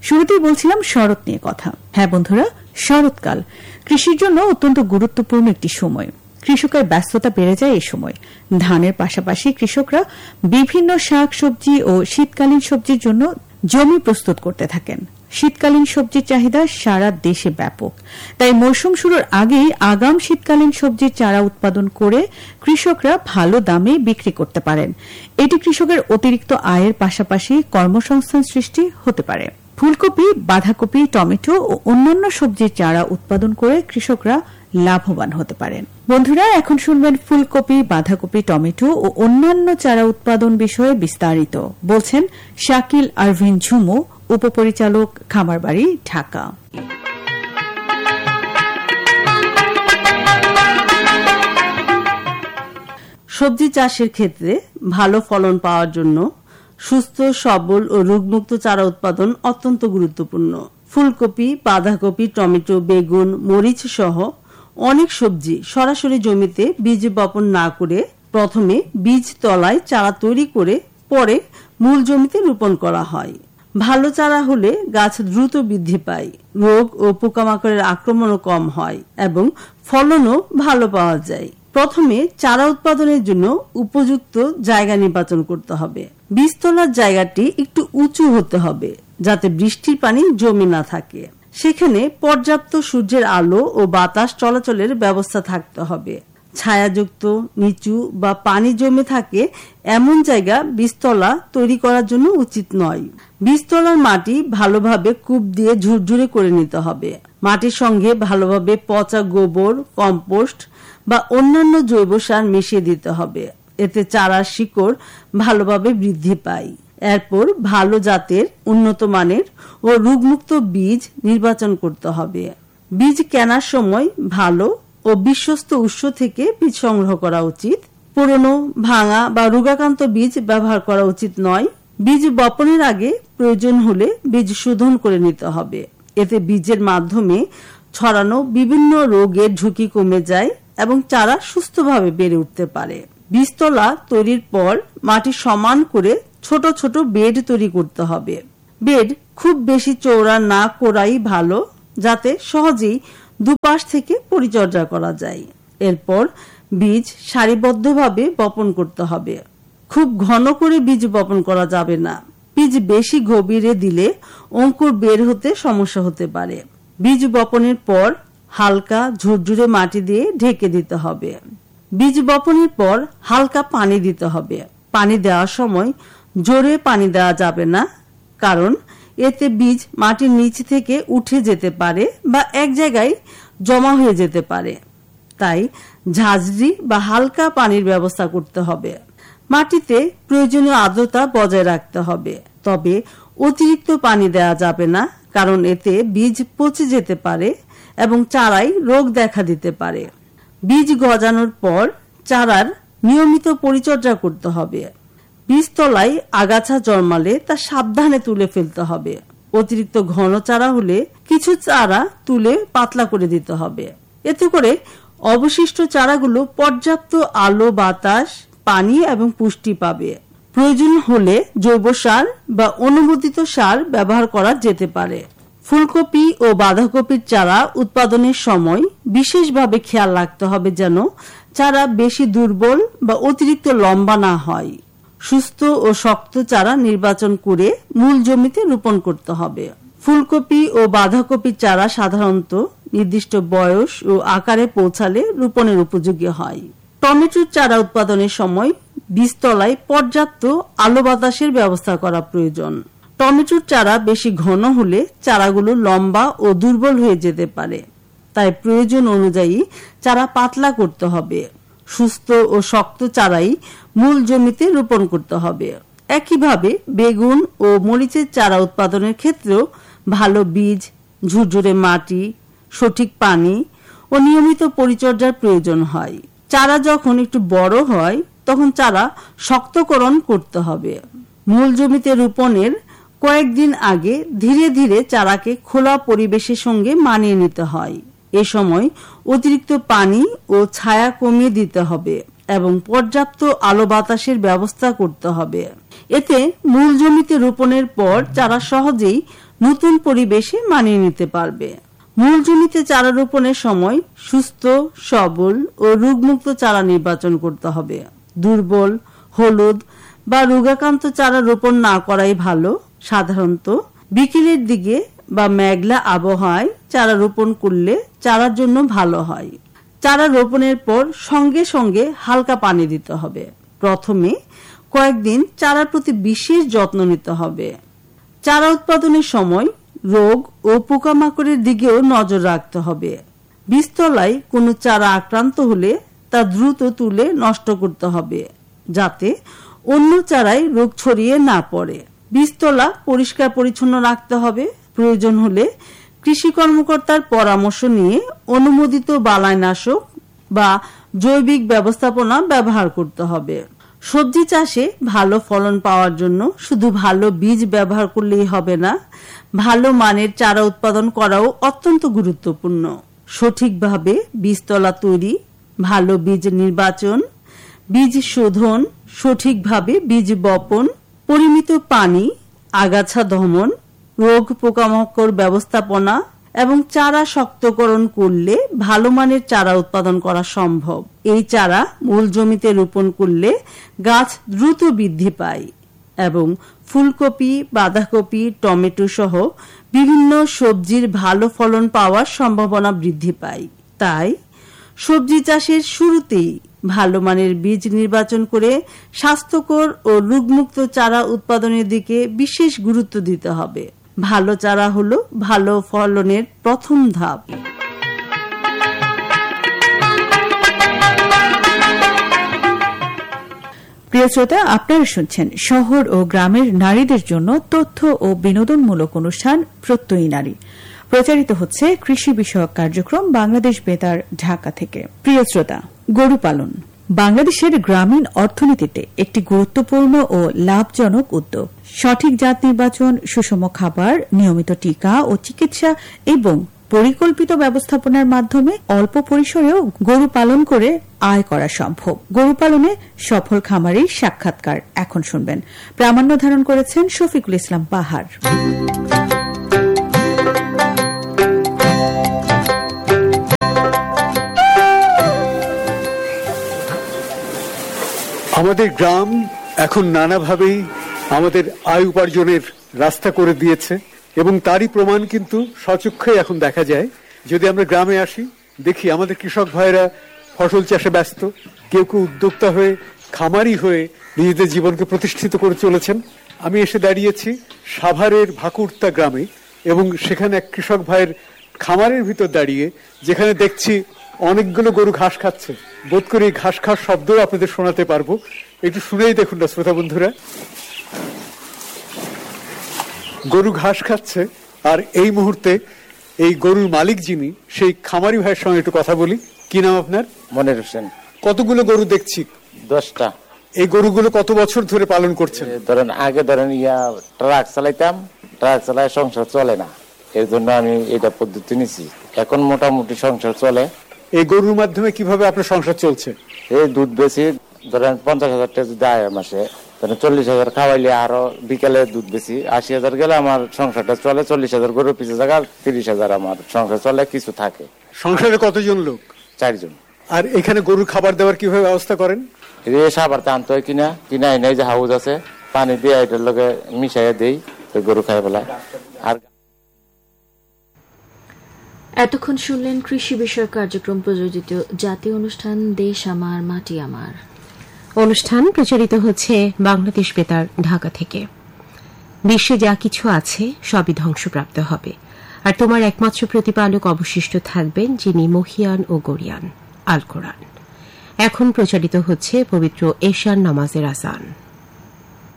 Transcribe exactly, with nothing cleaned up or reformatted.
শুরুতেই বলছিলাম শরৎ নিয়ে কথা। হ্যাঁ বন্ধুরা, শরৎকাল কৃষির জন্য অত্যন্ত গুরুত্বপূর্ণ একটি সময়। কৃষকের ব্যস্ততা বেড়ে যায় এই সময়। ধানের পাশাপাশি কৃষকরা বিভিন্ন শাক সবজি ও শীতকালীন সবজির জন্য জমি প্রস্তুত করতে থাকেন। শীতকালীন সবজির চাহিদা সারা দেশে ব্যাপক, তাই মৌসুম শুরুর আগেই আগাম শীতকালীন সবজির চারা উৎপাদন করে কৃষকরা ভালো দামে বিক্রি করতে পারেন। এটি কৃষকের অতিরিক্ত আয়ের পাশাপাশি কর্মসংস্থান সৃষ্টি হতে পারে। ফুলকপি, বাঁধাকপি, টমেটো ও অন্যান্য সবজির চারা উৎপাদন করে কৃষকরা লাভবান হতে পারেন। বন্ধুরা, এখন শুনবেন ফুলকপি, বাঁধাকপি, টমেটো ও অন্যান্য চারা উৎপাদন বিষয়ে বিস্তারিত বলছেন শাকিল আরভিন ঝুমু, উপপরিচালক, খামারবাড়ি, ঢাকা। সবজি চাষের ক্ষেত্রে ভালো ফলন পাওয়ার জন্য সুস্থ, সবল ও রোগমুক্ত চারা উৎপাদন অত্যন্ত গুরুত্বপূর্ণ। ফুলকপি, বাঁধাকপি, টমেটো, বেগুন, মরিচ সহ অনেক সবজি সরাসরি জমিতে বীজ বপন না করে প্রথমে বীজ তলায় চারা তৈরি করে পরে মূল জমিতে রোপণ করা হয়। ভালো চারা হলে গাছ দ্রুত বৃদ্ধি পায়, রোগ ও পোকামাকড়ের আক্রমণও কম হয় এবং ফলনও ভালো পাওয়া যায়। প্রথমে চারা উৎপাদনের জন্য উপযুক্ত জায়গা নির্বাচন করতে হবে। বীজতলার জায়গাটি একটু উঁচু হতে হবে যাতে বৃষ্টির পানি জমে না থাকে। সেখানে পর্যাপ্ত সূর্যের আলো ও বাতাস চলাচলের ব্যবস্থা থাকতে হবে। ছায়াযুক্ত, নিচু বা পানি জমে থাকে এমন জায়গা বীজতলা তৈরি করার জন্য উচিত নয়। বীজতলার মাটি ভালোভাবে কূপ দিয়ে ঝুরঝুরে করে নিতে হবে। মাটির সঙ্গে ভালোভাবে পচা গোবর, কম্পোস্ট বা অন্যান্য জৈব সার মিশিয়ে দিতে হবে। এতে চারার শিকড় ভালোভাবে বৃদ্ধি পায়। এরপর ভালো জাতের, উন্নত মানের ও রোগমুক্ত বীজ নির্বাচন করতে হবে। বীজ কেনার সময় ভালো ও বিশ্বস্ত উৎস থেকে বীজ সংগ্রহ করা উচিত। পুরনো, ভাঙা বা রোগাক্রান্ত বীজ ব্যবহার করা উচিত নয়। বীজ বপনের আগে প্রয়োজন হলে বীজ শোধন করে নিতে হবে। এতে বীজের মাধ্যমে ছড়ানো বিভিন্ন রোগের ঝুঁকি কমে যায় এবং চারা সুস্থভাবে বেড়ে উঠতে পারে। বীজতলা তৈরির পর মাটি সমান করে ছোট ছোট বেড তৈরি করতে হবে। বেড খুব বেশি চওড়া না করাই ভালো, যাতে সহজেই দুপাশ থেকে পরিচর্যা করা যায়। এরপর বীজ সারিবদ্ধভাবে বপন করতে হবে। খুব ঘন করে বীজ বপন করা যাবে না। বীজ বেশি গভীরে দিলে অঙ্কুর বের হতে সমস্যা হতে পারে। বীজ বপনের পর হালকা ঝুরঝুরে মাটি দিয়ে ঢেকে দিতে হবে। বীজ বপনের পর হালকা পানি দিতে হবে। পানি দেওয়ার সময় জোরে পানি দেওয়া যাবে না, কারণ এতে বীজ মাটির নিচ থেকে উঠে যেতে পারে বা এক জায়গায় জমা হয়ে যেতে পারে। তাই ঝাঁঝরি বা হালকা পানির ব্যবস্থা করতে হবে। মাটিতে প্রয়োজনীয় আর্দ্রতা বজায় রাখতে হবে, তবে অতিরিক্ত পানি দেওয়া যাবে না, কারণ এতে বীজ পচে যেতে পারে এবং চারায় রোগ দেখা দিতে পারে। বীজ গজানোর পর চারার নিয়মিত পরিচর্যা করতে হবে। বীজতলায় আগাছা জন্মালে তা সাবধানে তুলে ফেলতে হবে। অতিরিক্ত ঘন চারা হলে কিছু চারা তুলে পাতলা করে দিতে হবে। এতে করে অবশিষ্ট চারাগুলো পর্যাপ্ত আলো, বাতাস, পানি এবং পুষ্টি পাবে। প্রয়োজন হলে জৈব সার বা অনুমোদিত সার ব্যবহার করা যেতে পারে। ফুলকপি ও বাঁধাকপির চারা উৎপাদনের সময় বিশেষভাবে খেয়াল রাখতে হবে যেন চারা বেশি দুর্বল বা অতিরিক্ত লম্বা না হয়। সুস্থ ও শক্ত চারা নির্বাচন করে মূল জমিতে রোপণ করতে হবে। ফুলকপি ও বাঁধাকপির চারা সাধারণত নির্দিষ্ট বয়স ও আকারে পৌঁছালে রোপণের উপযোগী হয়। টমেটোর চারা উৎপাদনের সময় বীজতলায় পর্যাপ্ত আলো বাতাসের ব্যবস্থা করা প্রয়োজন। টমেটোর চারা বেশি ঘন হলে চারাগুলো লম্বা ও দুর্বল হয়ে যেতে পারে, তাই প্রয়োজন অনুযায়ী চারা পাতলা করতে হবে। সুস্থ ও শক্ত চারাই মূল জমিতে রোপণ করতে হবে। একইভাবে বেগুন ও মরিচের চারা উৎপাদনের ক্ষেত্রেও ভালো বীজ, ঝুরঝুরে মাটি, সঠিক পানি ও নিয়মিত পরিচর্যার প্রয়োজন হয়। চারা যখন একটু বড় হয় তখন চারা শক্তকরণ করতে হবে। মূল জমিতে রোপণের কয়েকদিন আগে ধীরে ধীরে চারাকে খোলা পরিবেশের সঙ্গে মানিয়ে নিতে হয়। এ সময় অতিরিক্ত পানি ও ছায়া কমিয়ে দিতে হবে এবং পর্যাপ্ত আলো বাতাসের ব্যবস্থা করতে হবে। এতে মূল জমিতে রোপণের পর চারা সহজেই নতুন পরিবেশে মানিয়ে নিতে পারবে। মূল জমিতে চারা রোপণের সময় সুস্থ, সবল ও রোগমুক্ত চারা নির্বাচন করতে হবে। দুর্বল, হলুদ বা রোগাক্রান্ত চারা রোপণ না করাই ভালো। সাধারণত বিকেলের দিকে বা মেঘলা আবহাওয়ায় চারা রোপণ করলে চারার জন্য ভালো হয়। চারা রোপণের পর সঙ্গে সঙ্গে হালকা পানি দিতে হবে। প্রথমে কয়েকদিন চারার প্রতি বিশেষ যত্ন নিতে হবে। চারা উৎপাদনের সময় রোগ ও পোকামাকড়ের দিকেও নজর রাখতে হবে। বীজতলায় কোনো চারা আক্রান্ত হলে তা দ্রুত তুলে নষ্ট করতে হবে, যাতে অন্য চারায় রোগ ছড়িয়ে না পড়ে। বীজতলা পরিষ্কার পরিচ্ছন্ন রাখতে হবে। প্রয়োজন হলে কৃষি কর্মকর্তার পরামর্শ নিয়ে অনুমোদিত বালাইনাশক বা জৈবিক ব্যবস্থাপনা ব্যবহার করতে হবে। সবজি চাষে ভালো ফলন পাওয়ার জন্য শুধু ভালো বীজ ব্যবহার করলেই হবে না, ভালো মানের চারা উৎপাদন করাও অত্যন্ত গুরুত্বপূর্ণ। সঠিকভাবে বীজতলা তৈরি, ভালো বীজ নির্বাচন, বীজ শোধন, সঠিকভাবে বীজ বপন, পরিমিত পানি, আগাছা দমন, রোগ পোকামাকড় ব্যবস্থাপনা এবং চারা শক্তকরণ করলে ভালো মানের চারা উৎপাদন করা সম্ভব। এই চারা মূল জমিতে রোপণ করলে গাছ দ্রুত বৃদ্ধি পায় এবং ফুলকপি, বাঁধাকপি, টমেটো সহ বিভিন্ন সবজির ভালো ফলন পাওয়ার সম্ভাবনা বৃদ্ধি পায়। তাই সবজি চাষের শুরুতেই ভালো মানের বীজ নির্বাচন করে স্বাস্থ্যকর ও রোগমুক্ত চারা উৎপাদনের দিকে বিশেষ গুরুত্ব দিতে হবে। ভালো চারা হলো ভালো ফলনের প্রথম ধাপ। প্রিয় শ্রোতা, আপনারা শুনছেন শহর ও গ্রামের নারীদের জন্য তথ্য ও বিনোদনমূলক অনুষ্ঠান প্রত্যয়ী নারী। প্রচারিত হচ্ছে কৃষি বিষয়ক কার্যক্রম বাংলাদেশ বেতার ঢাকা থেকে। প্রিয় শ্রোতা, গরু পালন বাংলাদেশের গ্রামীণ অর্থনীতিতে একটি গুরুত্বপূর্ণ ও লাভজনক উদ্যোগ। সঠিক জাত নির্বাচন, সুষম খাবার, নিয়মিত টিকা ও চিকিৎসা এবং পরিকল্পিত ব্যবস্থাপনার মাধ্যমে অল্প পরিসরেও গরু পালন করে আয় করা সম্ভব। গরু পালনে সফল খামারির সাক্ষাৎকার এখন শুনবেন। প্রামাণ্য ধারণ করেছেন শফিকুল ইসলাম পাহাড়। আমাদের গ্রাম এখন নানাভাবেই আমাদের আয় উপার্জনের রাস্তা করে দিয়েছে এবং তারই প্রমাণ কিন্তু সচক্ষে এখন দেখা যায়। যদি আমরা গ্রামে আসি, দেখি আমাদের কৃষক ভাইরা ফসল চাষে ব্যস্ত, কেউ কেউ উদ্যোক্তা হয়ে খামারি হয়ে নিজেদের জীবনকে প্রতিষ্ঠিত করে চলেছেন। আমি এসে দাঁড়িয়েছি সাভারের ভাকুরতা গ্রামে এবং সেখানে এক কৃষক ভাইয়ের খামারের ভিতর দাঁড়িয়ে, যেখানে দেখছি অনেকগুলো গরু ঘাস খাচ্ছে। বোধ করি ঘাস খাওয়ার শব্দও আপনাদের শোনাতে পারবো, একটু শুনেই দেখুন না শ্রোতা বন্ধুরা। গরু ঘাস খাচ্ছে আর এই মুহূর্তে এই গরুর মালিক যিনি, সেই খামারি ভাইয়ের সঙ্গে একটু কথা বলি। কি নাম আপনার? মনির হোসেন। কতগুলো গরু দেখছি? দশটা। এই গরুগুলো কত বছর ধরে পালন করছেন? ধরেন আগে ধরেন ইয়া ট্রাক চালাইতাম, ট্রাক চালায় সংসার চলে না, এর জন্য আমি এটা পদ্ধতি নিছি। এখন মোটামুটি সংসার চলে। এই গরুর মাধ্যমে কিভাবে আপনার সংসার চলছে? এই দুধ বেশি, ধরেন পঞ্চাশ হাজার টাকা যদি আয় মাসে, ধরেন চল্লিশ হাজার খাওয়াইলে আরো বিকেলে দুধ বেশি, আশি হাজার গেলে আমার সংসারটা চলে। চল্লিশ হাজার গরু পিছু জায়গা তিরিশ হাজার আমার সংসার চলে, কিছু থাকে। সংসারে কতজন লোক? চারজন। আর এখানে গরুর খাবার দেওয়ার কিভাবে ব্যবস্থা করেন? সাবার তা আনতে হয় কিনা, কিনা নেই যে হাউস আছে, পানি দিয়ে এটার লগে মিশাইয়া দেই, গরু খাই বেলা। আর এতক্ষণ শুনলেন কৃষি বিষয়ক কার্যক্রম প্রযোজিত জাতীয় অনুষ্ঠান দেশ আমার মাটি আমার। অনুষ্ঠান প্রচারিত হচ্ছে বাংলাদেশ বেতার ঢাকা থেকে। বিশ্বে যা কিছু আছে সবই ধ্বংসপ্রাপ্ত হবে, আর তোমার একমাত্র প্রতিপালক অবশিষ্ট থাকবেন, যিনি মহিয়ান ও গরিয়ান। আল কোরআন। এখন প্রচারিত হচ্ছে পবিত্র এশার নামাজের আযান।